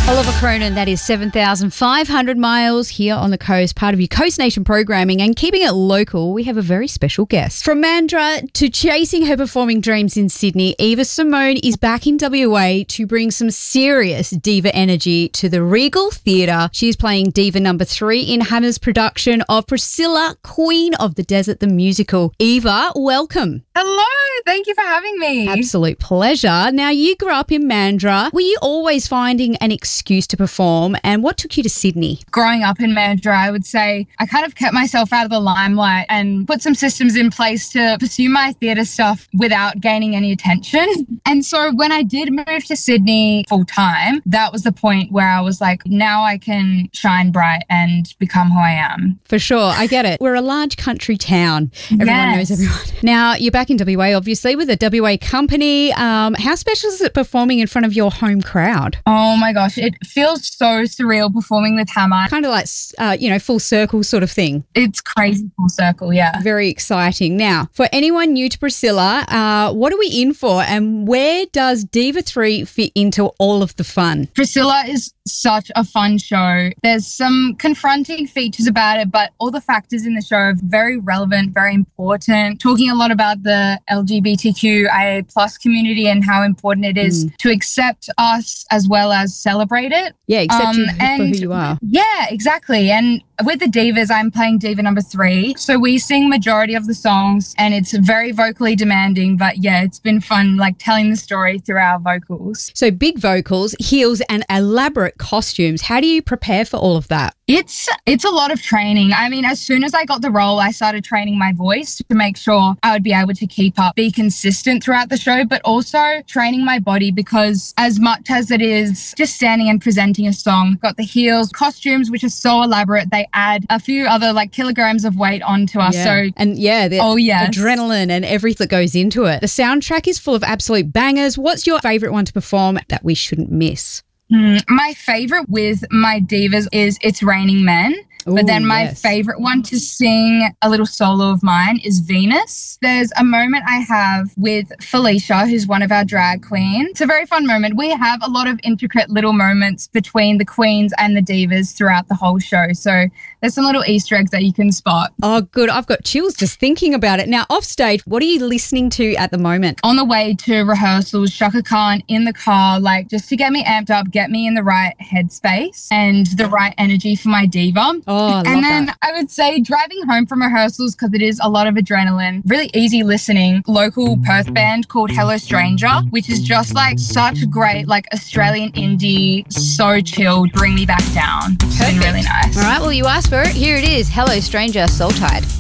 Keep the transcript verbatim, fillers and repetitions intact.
Oliver Cronin, that is seven thousand five hundred miles here on the coast, part of your Coast Nation programming. And keeping it local, we have a very special guest. From Mandurah to chasing her performing dreams in Sydney, Eva Simone is back in W A to bring some serious diva energy to the Regal Theatre. She is playing diva number three in Hammer's production of Priscilla, Queen of the Desert, the musical. Eva, welcome. Hello, thank you for having me. Absolute pleasure. Now, you grew up in Mandurah. Were you always finding an excuse to perform, and what took you to Sydney? Growing up in Mandurah, I would say I kind of kept myself out of the limelight and put some systems in place to pursue my theatre stuff without gaining any attention. And so when I did move to Sydney full time, that was the point where I was like, now I can shine bright and become who I am. For sure, I get it. We're a large country town. Everyone Yes. knows everyone. Now, you're back in W A, obviously, with a W A company. Um, how special is it performing in front of your home crowd? Oh my gosh, it feels so surreal performing with Hammer. Kind of like, uh, you know, full circle sort of thing. It's crazy full circle, yeah. Very exciting. Now, for anyone new to Priscilla, uh, what are we in for, and where does Diva three fit into all of the fun? Priscilla is such a fun show. There's some confronting features about it, but all the factors in the show are very relevant, very important, talking a lot about the L G B T Q I A plus community and how important it is Mm. to accept us as well as celebrate it. Yeah, accept Um, you for and- who you are. Yeah, exactly. And with the divas, I'm playing diva number three. So we sing majority of the songs and it's very vocally demanding, but yeah, it's been fun like telling the story through our vocals. So big vocals, heels and elaborate costumes. How do you prepare for all of that? It's it's a lot of training. I mean, as soon as I got the role, I started training my voice to make sure I would be able to keep up, be consistent throughout the show, but also training my body because as much as it is just standing and presenting a song, got the heels, costumes, which are so elaborate, they add a few other like kilograms of weight onto us. Yeah. So and yeah, the Oh, yes. adrenaline and everything that goes into it. The soundtrack is full of absolute bangers. What's your favourite one to perform that we shouldn't miss? mm, my favorite with my divas is It's Raining Men. But Ooh, then my yes. favorite one to sing a little solo of mine is Venus. There's a moment I have with Felicia, who's one of our drag queens. It's a very fun moment. We have a lot of intricate little moments between the queens and the divas throughout the whole show. So there's some little Easter eggs that you can spot. Oh, good. I've got chills just thinking about it. Now, off stage, what are you listening to at the moment? On the way to rehearsals, Shaka Khan in the car, like just to get me amped up, get me in the right headspace and the right energy for my diva. Oh, I love And then that. I would say driving home from rehearsals, because it is a lot of adrenaline, really easy listening, local Perth band called Hello Stranger, which is just like such a great like Australian indie, so chill, bring me back down. It's been really nice. All right, well, you asked for it. Here it is. Hello, Stranger, Soul Tide.